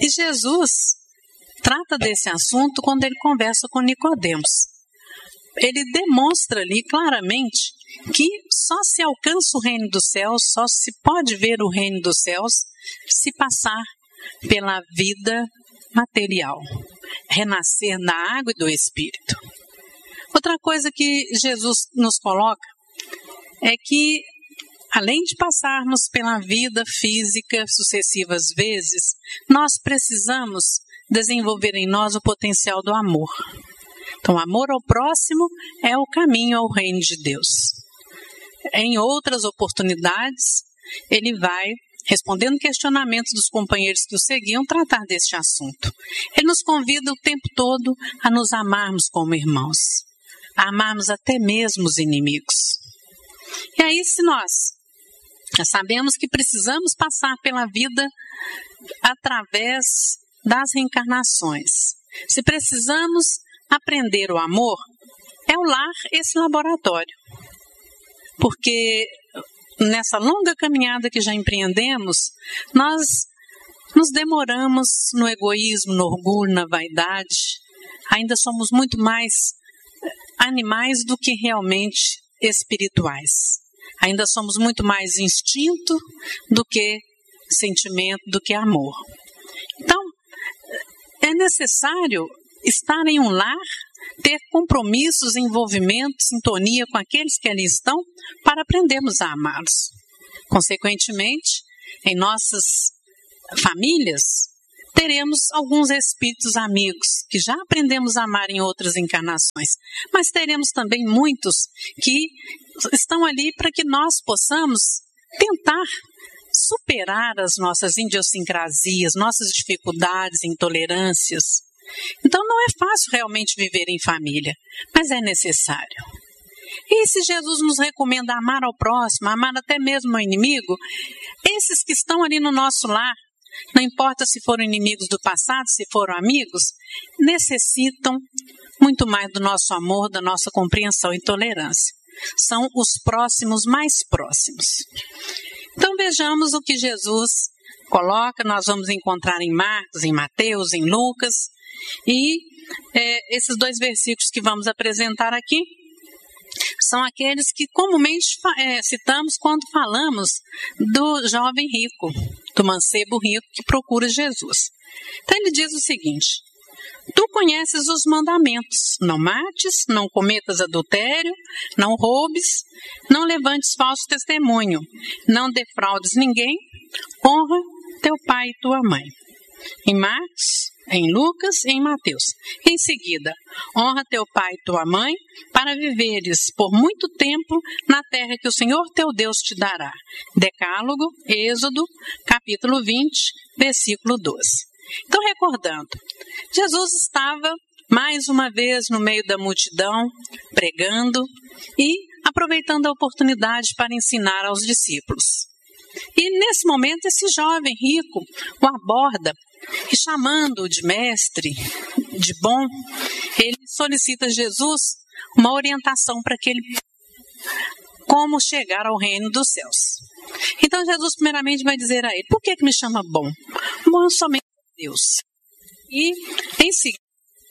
E Jesus trata desse assunto quando ele conversa com Nicodemos. Ele demonstra ali claramente que só se alcança o reino dos céus, só se pode ver o reino dos céus se passar pela vida material, renascer da água e do Espírito. Outra coisa que Jesus nos coloca é que, além de passarmos pela vida física sucessivas vezes, nós precisamos desenvolver em nós o potencial do amor. Então, o amor ao próximo é o caminho ao reino de Deus. Em outras oportunidades, ele vai, respondendo questionamentos dos companheiros que o seguiam, tratar deste assunto. Ele nos convida o tempo todo a nos amarmos como irmãos, a amarmos até mesmo os inimigos. E aí, se nós sabemos que precisamos passar pela vida através das reencarnações, se precisamos aprender o amor, é o lar esse laboratório. Porque nessa longa caminhada que já empreendemos, nós nos demoramos no egoísmo, no orgulho, na vaidade. Ainda somos muito mais animais do que realmente espirituais. Ainda somos muito mais instinto do que sentimento, do que amor. Então, é necessário estar em um lar, ter compromissos, envolvimento, sintonia com aqueles que ali estão, para aprendermos a amá-los. Consequentemente, em nossas famílias, teremos alguns espíritos amigos, que já aprendemos a amar em outras encarnações, mas teremos também muitos que estão ali para que nós possamos tentar superar as nossas idiosincrasias, nossas dificuldades, intolerâncias. Então não é fácil realmente viver em família, mas é necessário. E se Jesus nos recomenda amar ao próximo, amar até mesmo ao inimigo, esses que estão ali no nosso lar, não importa se foram inimigos do passado, se foram amigos, necessitam muito mais do nosso amor, da nossa compreensão e tolerância. São os próximos mais próximos. Então vejamos o que Jesus coloca, nós vamos encontrar em Marcos, em Mateus, em Lucas, e esses dois versículos que vamos apresentar aqui são aqueles que comumente citamos quando falamos do jovem rico, do mancebo rico que procura Jesus. Então ele diz o seguinte: tu conheces os mandamentos: não mates, não cometas adultério, não roubes, não levantes falso testemunho, não defraudes ninguém, honra teu pai e tua mãe. Em Marcos, em Lucas e em Mateus. Em seguida, honra teu pai e tua mãe para viveres por muito tempo na terra que o Senhor teu Deus te dará. Decálogo, Êxodo, capítulo 20, versículo 12. Então, recordando, Jesus estava mais uma vez no meio da multidão, pregando e aproveitando a oportunidade para ensinar aos discípulos. E nesse momento, esse jovem rico o aborda e, chamando-o de mestre, de bom, ele solicita a Jesus uma orientação para que ele como chegar ao reino dos céus. Então Jesus primeiramente vai dizer a ele: por que me chama bom? Bom é somente Deus. E em seguida,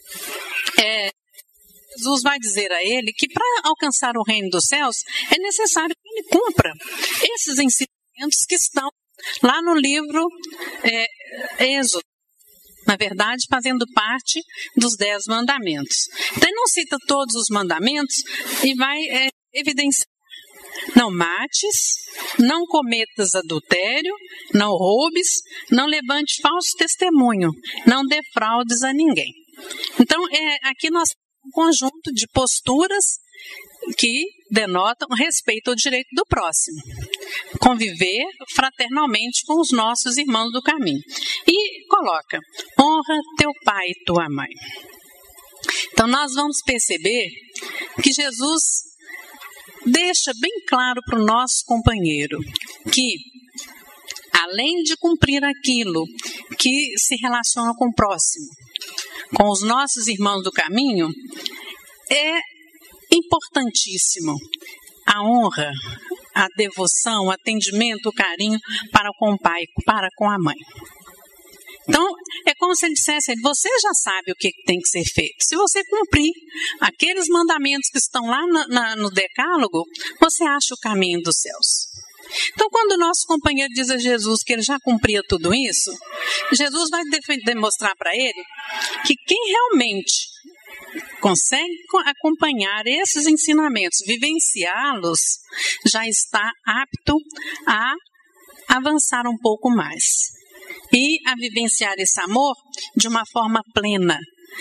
Jesus vai dizer a ele que para alcançar o reino dos céus é necessário que ele cumpra esses ensinamentos que estão lá no livro Êxodo, na verdade fazendo parte dos 10 mandamentos. Então ele não cita todos os mandamentos e vai evidenciar: não mates, não cometas adultério, não roubes, não levante falso testemunho, não defraudes a ninguém. Então aqui nós temos um conjunto de posturas que denotam respeito ao direito do próximo. Conviver fraternalmente com os nossos irmãos do caminho. E coloca: honra teu pai e tua mãe. Então nós vamos perceber que Jesus deixa bem claro para o nosso companheiro que, além de cumprir aquilo que se relaciona com o próximo, com os nossos irmãos do caminho, é importantíssimo a honra, a devoção, o atendimento, o carinho para com o pai, para com a mãe. Então, é como se ele dissesse, você já sabe o que tem que ser feito. Se você cumprir aqueles mandamentos que estão lá no decálogo, você acha o caminho dos céus. Então, quando o nosso companheiro diz a Jesus que ele já cumpria tudo isso, Jesus vai demonstrar para ele que quem realmente consegue acompanhar esses ensinamentos, vivenciá-los, já está apto a avançar um pouco mais e a vivenciar esse amor de uma forma plena,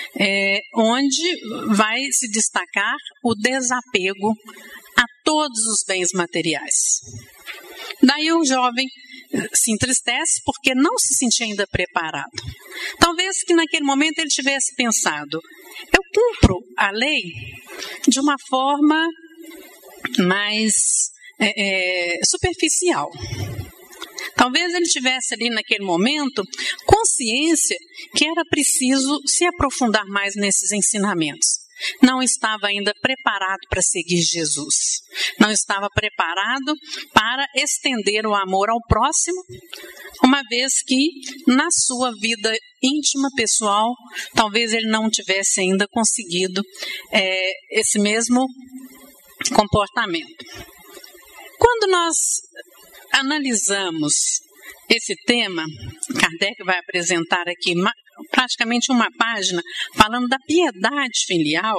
onde vai se destacar o desapego a todos os bens materiais. Daí o jovem se entristece porque não se sentia ainda preparado. Talvez que naquele momento ele tivesse pensado, eu cumpro a lei de uma forma mais superficial. Talvez ele tivesse ali naquele momento consciência que era preciso se aprofundar mais nesses ensinamentos. Não estava ainda preparado para seguir Jesus. Não estava preparado para estender o amor ao próximo, uma vez que na sua vida íntima, pessoal, talvez ele não tivesse ainda conseguido esse mesmo comportamento. Quando nós analisamos esse tema, Kardec vai apresentar aqui praticamente uma página falando da piedade filial.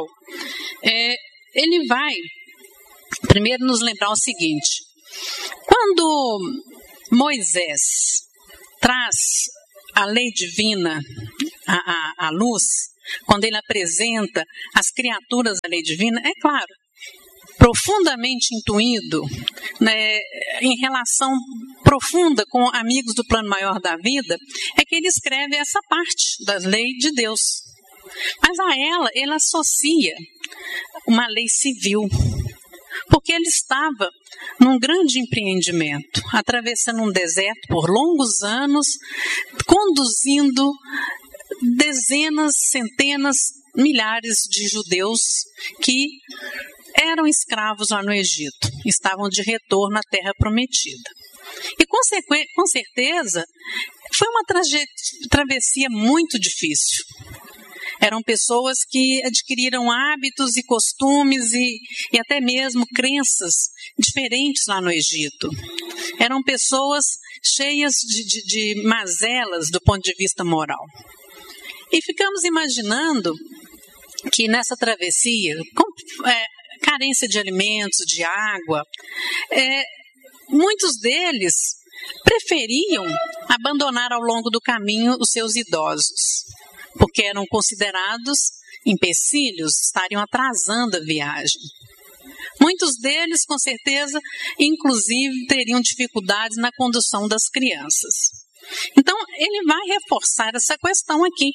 Ele vai primeiro nos lembrar o seguinte: quando Moisés traz a lei divina à luz, quando ele apresenta as criaturas da lei divina, é claro, profundamente intuído, né, em relação profunda com amigos do plano maior da vida, é que ele escreve essa parte da lei de Deus. Mas a ele associa uma lei civil, porque ele estava num grande empreendimento, atravessando um deserto por longos anos, conduzindo dezenas, centenas, milhares de judeus que eram escravos lá no Egito, estavam de retorno à Terra Prometida. E com certeza foi uma travessia muito difícil. Eram pessoas que adquiriram hábitos e costumes e até mesmo crenças diferentes lá no Egito. Eram pessoas cheias de mazelas do ponto de vista moral. E ficamos imaginando que nessa travessia, com carência de alimentos, de água, muitos deles preferiam abandonar ao longo do caminho os seus idosos, porque eram considerados empecilhos, estariam atrasando a viagem. Muitos deles, com certeza, inclusive, teriam dificuldades na condução das crianças. Então, ele vai reforçar essa questão aqui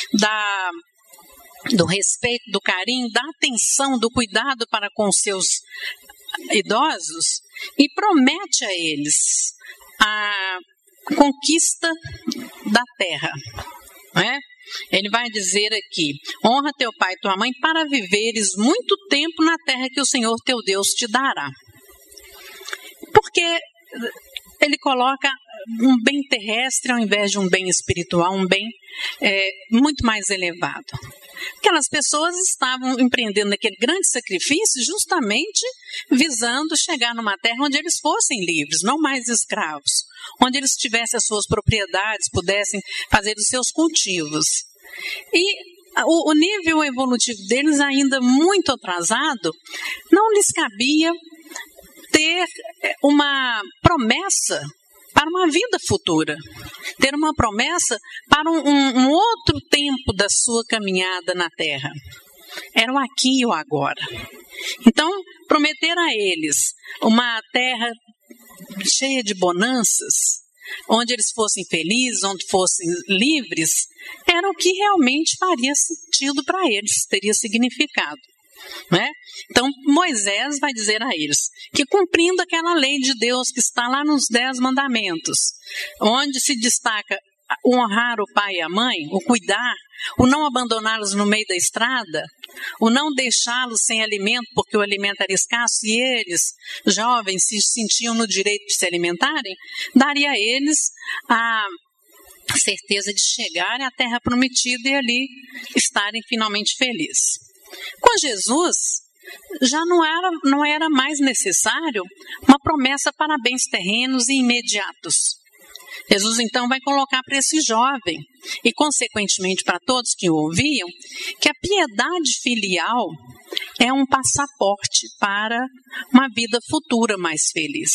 do respeito, do carinho, da atenção, do cuidado para com os seus idosos e promete a eles a conquista da terra, não é? Ele vai dizer aqui: honra teu pai e tua mãe para viveres muito tempo na terra que o Senhor teu Deus te dará. Porque ele coloca um bem terrestre ao invés de um bem espiritual, um bem muito mais elevado. Aquelas pessoas estavam empreendendo aquele grande sacrifício justamente visando chegar numa terra onde eles fossem livres, não mais escravos, onde eles tivessem as suas propriedades, pudessem fazer os seus cultivos. E o nível evolutivo deles ainda muito atrasado, não lhes cabia ter uma promessa para uma vida futura, ter uma promessa para um outro tempo da sua caminhada na Terra. Era o aqui e o agora. Então, prometer a eles uma terra cheia de bonanças, onde eles fossem felizes, onde fossem livres, era o que realmente faria sentido para eles, teria significado. Né? Então Moisés vai dizer a eles que, cumprindo aquela lei de Deus que está lá nos 10 mandamentos, onde se destaca o honrar o pai e a mãe, o cuidar, o não abandoná-los no meio da estrada, o não deixá-los sem alimento porque o alimento era escasso e eles, jovens, se sentiam no direito de se alimentarem, daria a eles certeza de chegarem à terra prometida e ali estarem finalmente felizes. Com Jesus, já não era mais necessário uma promessa para bens terrenos e imediatos. Jesus então vai colocar para esse jovem e consequentemente para todos que o ouviam, que a piedade filial é um passaporte para uma vida futura mais feliz.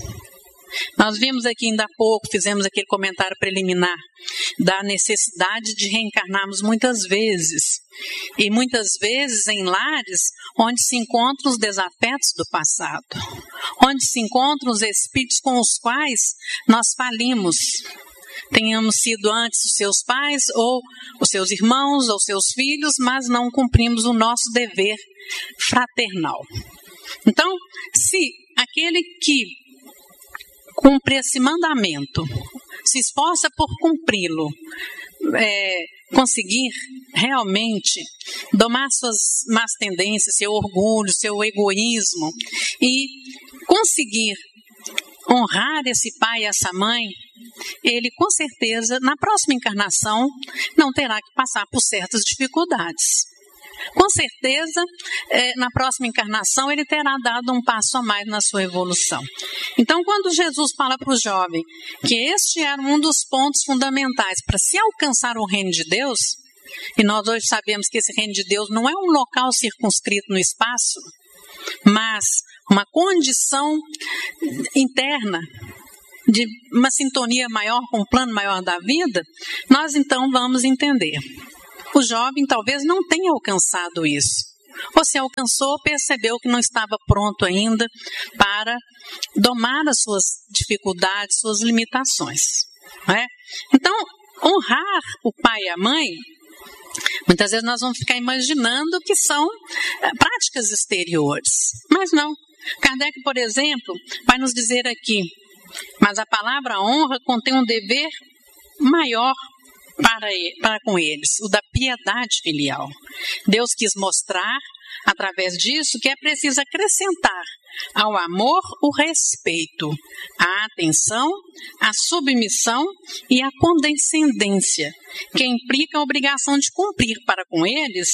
Nós vimos aqui ainda há pouco, fizemos aquele comentário preliminar da necessidade de reencarnarmos muitas vezes. E muitas vezes em lares onde se encontram os desafetos do passado, onde se encontram os espíritos com os quais nós falimos. Tenhamos sido antes os seus pais, ou os seus irmãos, ou seus filhos, mas não cumprimos o nosso dever fraternal. Então, se aquele que cumpre esse mandamento, se esforça por cumpri-lo, conseguir realmente domar suas más tendências, seu orgulho, seu egoísmo e conseguir honrar esse pai e essa mãe, ele com certeza na próxima encarnação não terá que passar por certas dificuldades. Com certeza, na próxima encarnação, ele terá dado um passo a mais na sua evolução. Então, quando Jesus fala para o jovem que este era um dos pontos fundamentais para se alcançar o reino de Deus, e nós hoje sabemos que esse reino de Deus não é um local circunscrito no espaço, mas uma condição interna de uma sintonia maior com o plano maior da vida, nós então vamos entender. O jovem talvez não tenha alcançado isso. Ou se alcançou, percebeu que não estava pronto ainda para domar as suas dificuldades, suas limitações. Não é? Então, honrar o pai e a mãe, muitas vezes nós vamos ficar imaginando que são práticas exteriores. Mas não. Kardec, por exemplo, vai nos dizer aqui, mas a palavra honra contém um dever maior para com eles, o da piedade filial. Deus quis mostrar, através disso, que é preciso acrescentar ao amor o respeito, a atenção, a submissão e a condescendência, que implica a obrigação de cumprir para com eles,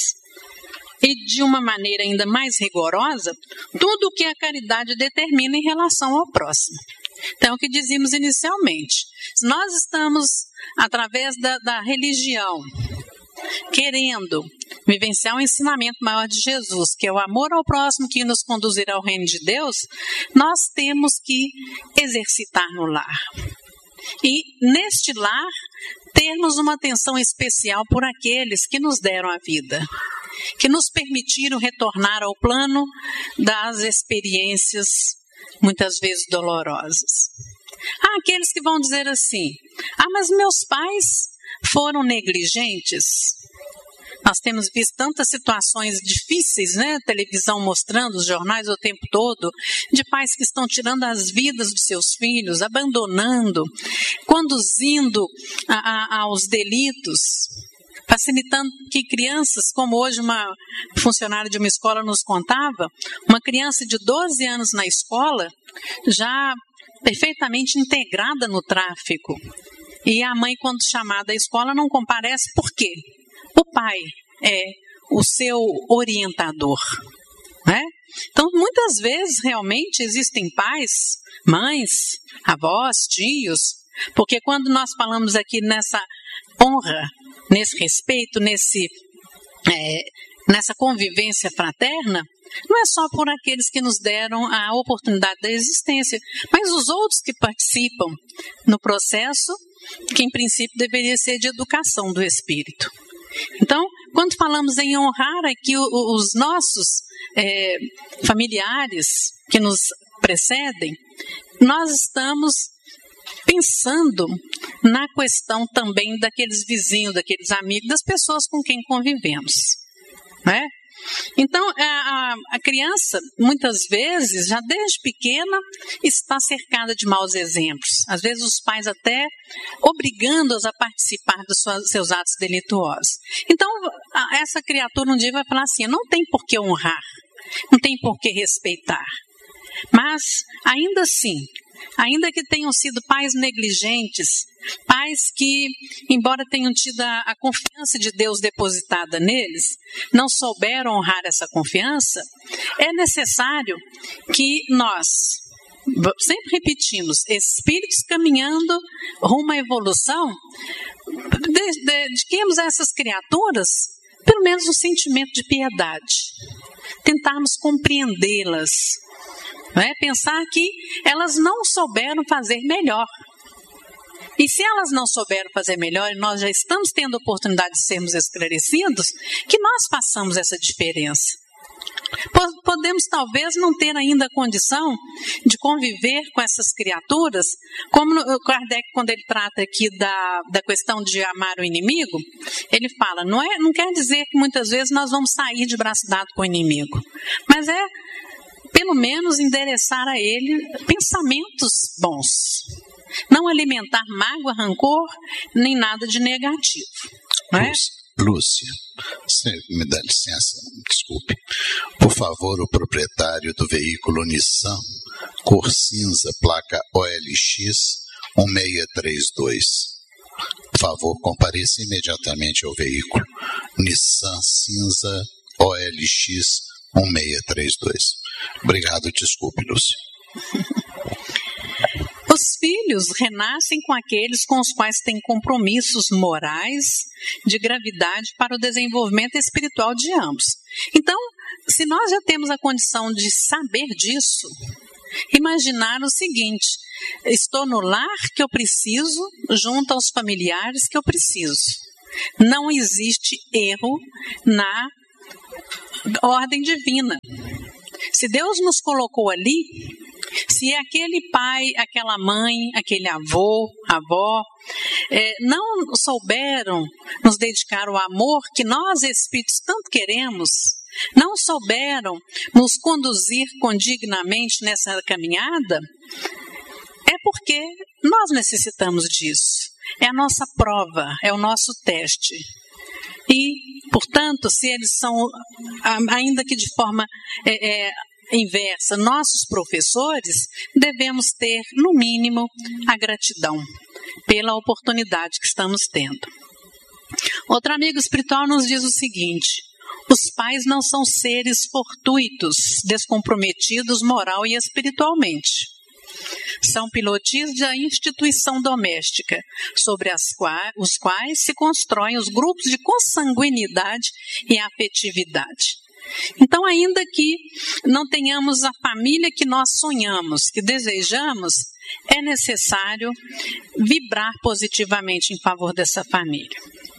e de uma maneira ainda mais rigorosa, tudo o que a caridade determina em relação ao próximo. Então, o que dizíamos inicialmente, se nós estamos, através da religião, querendo vivenciar um ensinamento maior de Jesus, que é o amor ao próximo que nos conduzirá ao reino de Deus, nós temos que exercitar no lar. E, neste lar, termos uma atenção especial por aqueles que nos deram a vida, que nos permitiram retornar ao plano das experiências muitas vezes dolorosas. Há aqueles que vão dizer assim, mas meus pais foram negligentes. Nós temos visto tantas situações difíceis, né? Televisão mostrando, os jornais o tempo todo, de pais que estão tirando as vidas dos seus filhos, abandonando, conduzindo aos delitos, facilitando que crianças, como hoje uma funcionária de uma escola nos contava, uma criança de 12 anos na escola, já perfeitamente integrada no tráfico. E a mãe, quando chamada à escola, não comparece. Por quê? O pai é o seu orientador, né? Então, muitas vezes, realmente, existem pais, mães, avós, tios, porque quando nós falamos aqui nessa honra, nesse respeito, nessa convivência fraterna, não é só por aqueles que nos deram a oportunidade da existência, mas os outros que participam no processo, que em princípio deveria ser de educação do espírito. Então, quando falamos em honrar aqui os nossos familiares que nos precedem, nós estamos pensando na questão também daqueles vizinhos, daqueles amigos, das pessoas com quem convivemos, né? Então, a criança, muitas vezes, já desde pequena, está cercada de maus exemplos. Às vezes, os pais até obrigando-os a participar dos seus atos delituosos. Então, essa criatura um dia vai falar assim, não tem por que honrar, não tem por que respeitar. Mas, ainda assim, ainda que tenham sido pais negligentes, pais que, embora tenham tido a confiança de Deus depositada neles, não souberam honrar essa confiança, é necessário que nós, sempre repetimos, espíritos caminhando rumo à evolução, dediquemos a essas criaturas pelo menos um sentimento de piedade, tentarmos compreendê-las, pensar que elas não souberam fazer melhor. E se elas não souberam fazer melhor e nós já estamos tendo a oportunidade de sermos esclarecidos, que nós façamos essa diferença. Podemos talvez não ter ainda a condição de conviver com essas criaturas, como o Kardec, quando ele trata aqui da questão de amar o inimigo, ele fala, não quer dizer que muitas vezes nós vamos sair de braço dado com o inimigo, mas é pelo menos endereçar a ele pensamentos bons, não alimentar mágoa, rancor, nem nada de negativo. Não é? Lúcia, você me dá licença, desculpe. Por favor, o proprietário do veículo Nissan, cor cinza, placa OLX 1632. Por favor, compareça imediatamente ao veículo Nissan cinza OLX 1632. Obrigado, desculpe, Lúcia. Os filhos renascem com aqueles com os quais têm compromissos morais de gravidade para o desenvolvimento espiritual de ambos. Então, se nós já temos a condição de saber disso, imaginar o seguinte, estou no lar que eu preciso, junto aos familiares que eu preciso. Não existe erro na ordem divina. Se Deus nos colocou ali, se aquele pai, aquela mãe, aquele avô, avó, não souberam nos dedicar o amor que nós, espíritos, tanto queremos, não souberam nos conduzir condignamente nessa caminhada, é porque nós necessitamos disso. É a nossa prova, é o nosso teste. E, portanto, se eles são, ainda que de forma inversa, nossos professores, devemos ter, no mínimo, a gratidão pela oportunidade que estamos tendo. Outro amigo espiritual nos diz o seguinte, os pais não são seres fortuitos, descomprometidos moral e espiritualmente. São pilotis da instituição doméstica, sobre os quais se constroem os grupos de consanguinidade e afetividade. Então, ainda que não tenhamos a família que nós sonhamos, que desejamos, é necessário vibrar positivamente em favor dessa família.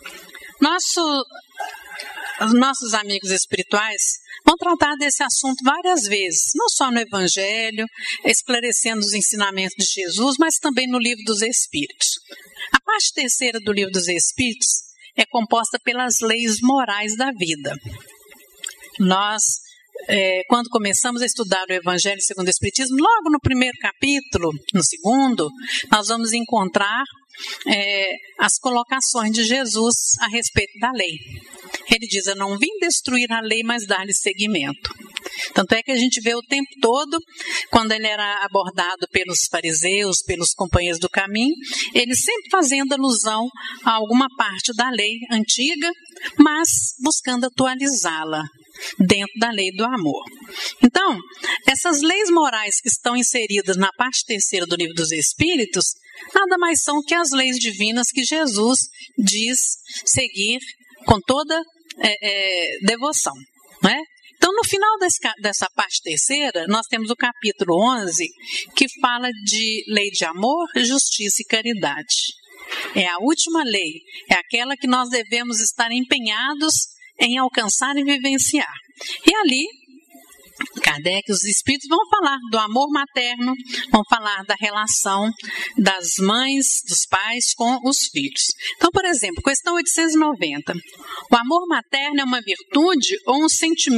Nossos amigos espirituais vão tratar desse assunto várias vezes, não só no Evangelho, esclarecendo os ensinamentos de Jesus, mas também no Livro dos Espíritos. A parte terceira do Livro dos Espíritos é composta pelas leis morais da vida. Nós, quando começamos a estudar o Evangelho segundo o Espiritismo, logo no primeiro capítulo, no segundo, nós vamos encontrar as colocações de Jesus a respeito da lei. Ele diz, eu não vim destruir a lei, mas dar-lhe seguimento. Tanto é que a gente vê o tempo todo, quando ele era abordado pelos fariseus, pelos companheiros do caminho, ele sempre fazendo alusão a alguma parte da lei antiga, mas buscando atualizá-la dentro da lei do amor. Então, essas leis morais que estão inseridas na parte terceira do Livro dos Espíritos, nada mais são que as leis divinas que Jesus diz seguir com toda devoção, não é? Então, no final dessa parte terceira, nós temos o capítulo 11, que fala de lei de amor, justiça e caridade. É a última lei, é aquela que nós devemos estar empenhados em alcançar e vivenciar. E ali, Kardec e os Espíritos vão falar do amor materno, vão falar da relação das mães, dos pais com os filhos. Então, por exemplo, questão 890. O amor materno é uma virtude ou um sentimento